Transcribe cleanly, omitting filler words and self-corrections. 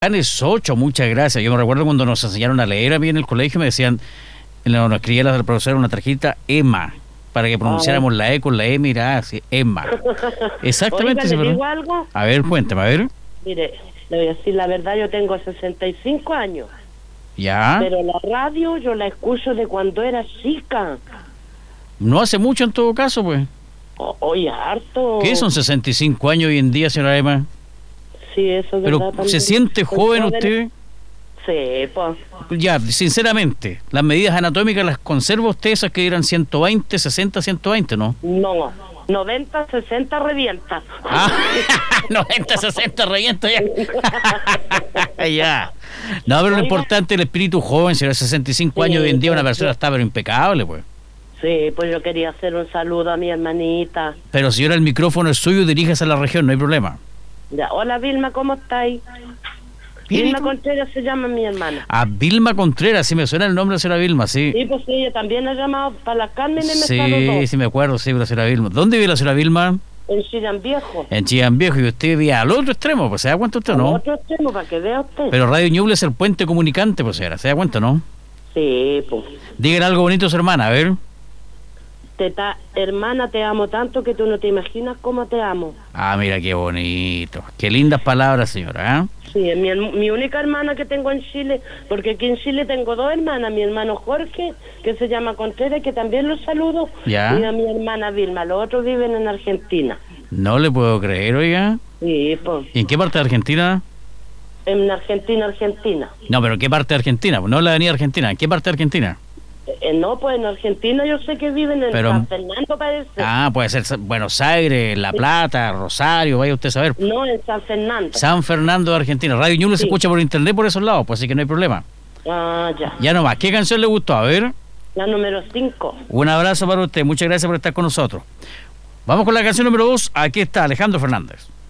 Es 8, muchas gracias. Yo me recuerdo cuando nos enseñaron a leer a mí en el colegio, me decían, nos escribía la profesora una tarjeta EMA, para que pronunciáramos la E con la E, mira, así, EMA. Exactamente. Oiga, ¿le digo algo? A ver, cuéntame, a ver. Mire, le voy a decir la verdad, yo tengo 65 años. Ya. Pero la radio yo la escucho de cuando era chica. No hace mucho en todo caso, pues. Oye, harto. ¿Qué son 65 años hoy en día, señora Emma? Sí, eso es Pero verdad. ¿se también. siente joven usted? Sí, pues. Ya, sinceramente, las medidas anatómicas las conserva usted, esas que eran 120, 60, 120, ¿no? No, 90, 60 revienta. Ah, 90, 60 revienta ya. Ya. No, pero lo importante es el espíritu joven, si a los 65 años hoy en día una persona está pero impecable, pues. Sí, pues yo quería hacer un saludo a mi hermanita. Pero si ahora el micrófono es suyo, diríjase a la región, no hay problema. Ya, hola Vilma, ¿cómo estáis? Bien, Vilma ¿y tú? Contreras se llama mi hermana. A Vilma Contreras, sí me suena el nombre de la señora Vilma, sí. Sí, pues sí, ella también ha llamado para la Carmen y me Sí, saludó. sí me acuerdo, sí, la señora Vilma. ¿Dónde vive la señora Vilma? En Chillán Viejo. En Chillán Viejo, y usted vive al otro extremo, pues se da cuenta usted, ¿no? Otro extremo, para que vea usted. Pero Radio Ñuble es el puente comunicante, pues señora, se da cuenta, ¿no? Sí, pues. Digan algo bonito a su hermana, a ver. Hermana, te amo tanto que tú no te imaginas cómo te amo. Ah, mira qué bonito. Qué lindas palabras, señora, ¿eh? Sí, es mi única hermana que tengo en Chile, porque aquí en Chile tengo dos hermanas, mi hermano Jorge, que se llama Contreras, que también los saludo, Ya. y a mi hermana Vilma, los otros viven en Argentina. No le puedo creer, oiga. Sí, pues, ¿Y en qué parte de Argentina? en Argentina. No, pero ¿en qué parte de Argentina? No en la avenida Argentina, ¿en qué parte de Argentina? No, pues en Argentina yo sé que viven en Pero- San Fernando, parece. Ah, puede ser Buenos Aires, La Plata, Rosario, vaya usted a saber. No, en San Fernando. San Fernando de Argentina. Radio Ñuble se Sí. escucha por internet por esos lados, pues así que no hay problema. Ah, ya. Ya nomás, ¿qué canción le gustó? A ver, La número 5. un abrazo para usted, muchas gracias por estar con nosotros. Vamos con la canción número 2, aquí está Alejandro Fernández.